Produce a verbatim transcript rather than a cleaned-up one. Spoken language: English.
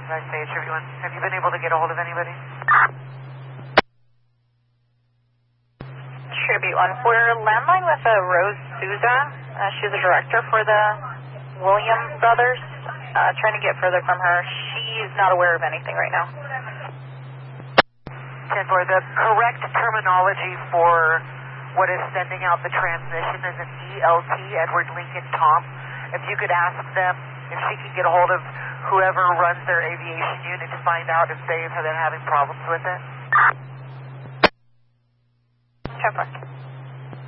I say it's everyone. Have you been able to get a hold of anybody? Tribute one. We're landline with uh, Rose Souza. Uh, she's the director for the Williams Brothers. Uh, trying to get further from her. She's not aware of anything right now. ten four, the correct terminology for what is sending out the transmission is an E L T, Edward Lincoln Tom. If you could ask them if she can get a hold of whoever runs their aviation unit to find out if they've been having problems with it.